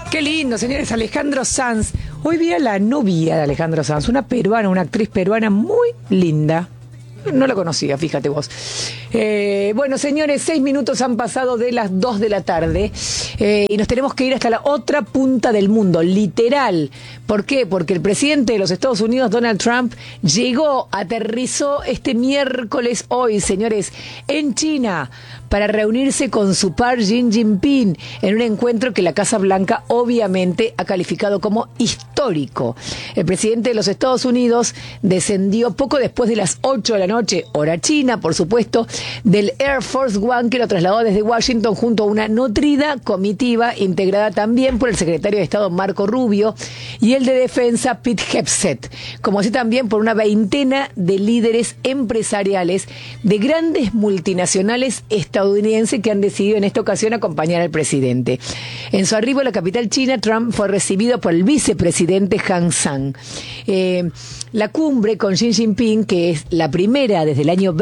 Qué lindo, señores. Alejandro Sanz. Hoy vi a la novia de Alejandro Sanz, una peruana, una actriz peruana muy linda. No la conocía, fíjate vos. Bueno, señores, 6 minutos han pasado de las 2 de la tarde y nos tenemos que ir hasta la otra punta del mundo, literal. ¿Por qué? Porque el presidente de los Estados Unidos, Donald Trump, aterrizó este miércoles hoy, señores, en China, para reunirse con su par Xi Jinping en un encuentro que la Casa Blanca obviamente ha calificado como histórico. El presidente de los Estados Unidos descendió poco después de las 8 de la noche, hora china, por supuesto, del Air Force One, que lo trasladó desde Washington junto a una nutrida comitiva integrada también por el secretario de Estado Marco Rubio y el de Defensa Pete Hegseth, como así también por una veintena de líderes empresariales de grandes multinacionales estadounidenses que han decidido en esta ocasión acompañar al presidente. En su arribo a la capital china, Trump fue recibido por el vicepresidente Han Zhang. La cumbre con Xi Jinping, que es la primera desde el año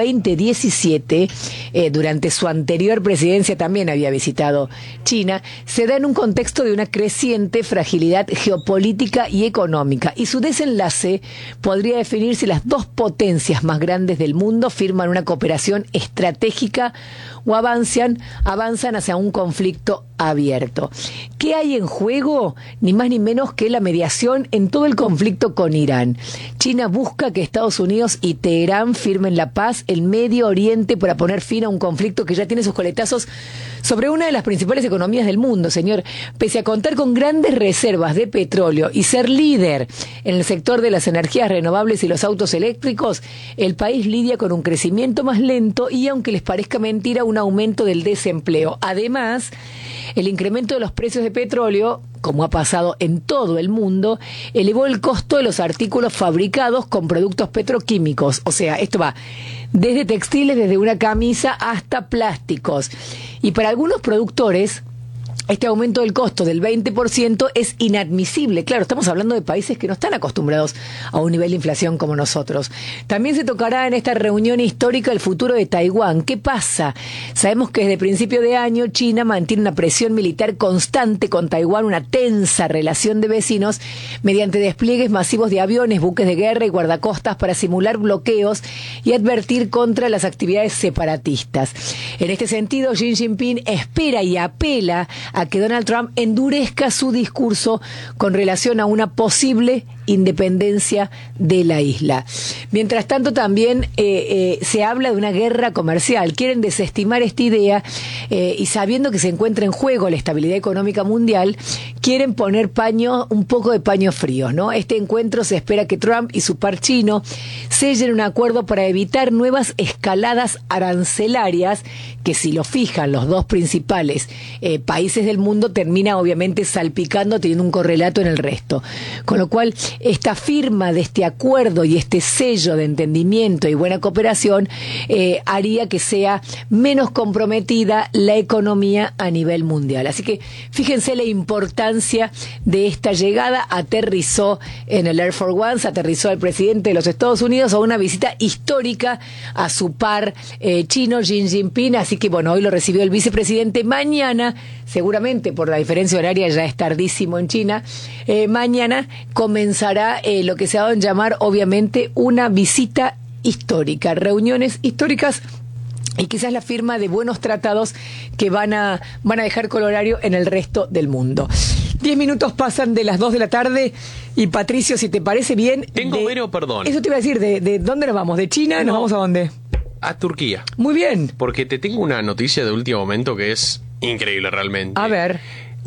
2017, durante su anterior presidencia también había visitado China, se da en un contexto de una creciente fragilidad geopolítica y económica, y su desenlace podría definir si las dos potencias más grandes del mundo firman una cooperación estratégica o avanzan hacia un conflicto abierto. ¿Qué hay en juego? Ni más ni menos que la mediación en todo el conflicto con Irán. China busca que Estados Unidos y Teherán firmen la paz en Medio Oriente para poner fin a un conflicto que ya tiene sus coletazos sobre una de las principales economías del mundo, señor. Pese a contar con grandes reservas de petróleo y ser líder en el sector de las energías renovables y los autos eléctricos, el país lidia con un crecimiento más lento y, aunque les parezca mentira, un aumento del desempleo. Además, el incremento de los precios de petróleo, como ha pasado en todo el mundo, elevó el costo de los artículos fabricados con productos petroquímicos. O sea, esto va desde textiles, desde una camisa, hasta plásticos. Y para algunos productores, este aumento del costo del 20% es inadmisible. Claro, estamos hablando de países que no están acostumbrados a un nivel de inflación como nosotros. También se tocará en esta reunión histórica el futuro de Taiwán. ¿Qué pasa? Sabemos que desde principio de año China mantiene una presión militar constante con Taiwán, una tensa relación de vecinos, mediante despliegues masivos de aviones, buques de guerra y guardacostas para simular bloqueos y advertir contra las actividades separatistas. En este sentido, Xi Jinping espera y apela a que Donald Trump endurezca su discurso con relación a una posible independencia de la isla. Mientras tanto, también se habla de una guerra comercial. Quieren desestimar esta idea y, sabiendo que se encuentra en juego la estabilidad económica mundial, quieren poner un poco de paño frío, ¿no? Este encuentro se espera que Trump y su par chino sellen un acuerdo para evitar nuevas escaladas arancelarias que, si lo fijan los dos principales países del mundo, termina obviamente salpicando, teniendo un correlato en el resto. Con lo cual, esta firma de este acuerdo y este sello de entendimiento y buena cooperación haría que sea menos comprometida la economía a nivel mundial. Así que fíjense la importancia de esta llegada. Aterrizó en el Air Force One, aterrizó el presidente de los Estados Unidos a una visita histórica a su par chino, Xi Jinping. Así que bueno, hoy lo recibió el vicepresidente. Mañana, seguramente por la diferencia horaria ya es tardísimo en China, mañana comenzará lo que se ha dado en llamar obviamente una visita histórica, reuniones históricas y quizás la firma de buenos tratados que van a dejar colorario en el resto del mundo. 10 minutos pasan de las 2 de la tarde y, Patricio, si te parece bien... perdón. Eso te iba a decir, ¿de dónde nos vamos? ¿De China? ¿Nos vamos a dónde? A Turquía. Muy bien. Porque te tengo una noticia de último momento que es increíble realmente. A ver.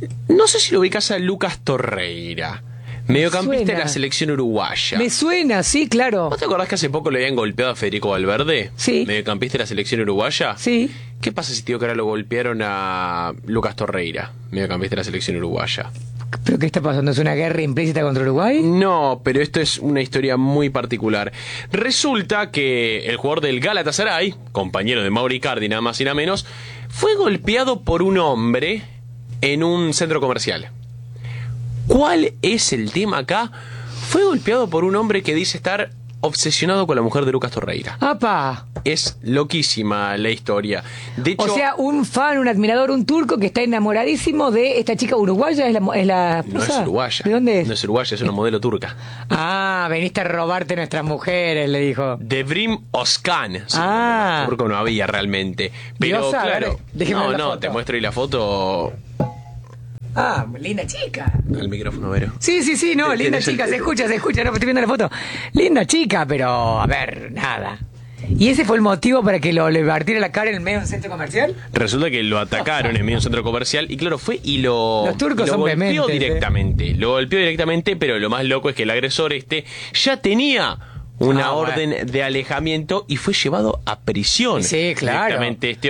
No sé si lo ubicas a Lucas Torreira, mediocampista de la selección uruguaya. Me suena, sí, claro. ¿Vos te acordás que hace poco le habían golpeado a Federico Valverde? Sí. Mediocampista de la selección uruguaya. Sí. ¿Qué pasa si te digo que ahora lo golpearon a Lucas Torreira, mediocampista de la selección uruguaya? ¿Pero qué está pasando? ¿Es una guerra implícita contra Uruguay? No, pero esto es una historia muy particular. Resulta que el jugador del Galatasaray, compañero de Mauro Icardi, nada más y nada menos, fue golpeado por un hombre en un centro comercial. ¿Cuál es el tema acá? Fue golpeado por un hombre que dice estar obsesionado con la mujer de Lucas Torreira. ¡Apa! Es loquísima la historia. De hecho, O sea, un fan, un admirador, un turco que está enamoradísimo de esta chica uruguaya, ¿es la no es esposa? uruguaya. ¿De dónde es? No es uruguaya, es una modelo turca. Ah, veniste a robarte nuestras mujeres, le dijo. Devrim Özkan. Ah. Turco no había realmente. Pero Diosa, claro. dale, déjeme ver la foto. Te muestro ahí la foto. Ah, linda chica. Al micrófono, Vero. Sí, no, linda Tenés chica, se escucha, no, estoy viendo la foto. Linda chica, pero, a ver, nada. ¿Y ese fue el motivo para que le partiera la cara en el medio de un centro comercial? Resulta que lo atacaron en medio de un centro comercial y claro, fue y lo, Los turcos y lo son golpeó vehementes, directamente. Lo golpeó directamente, pero lo más loco es que el agresor ya tenía una orden de alejamiento y fue llevado a prisión. Sí, claro. Directamente